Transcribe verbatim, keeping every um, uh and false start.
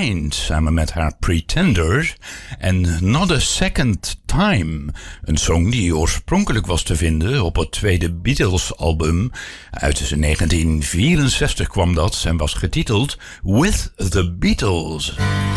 Mind samen met haar Pretenders en Not a Second Time, een song die oorspronkelijk was te vinden op het tweede Beatles-album. Uit negentien vierenzestig kwam dat en was getiteld With the Beatles.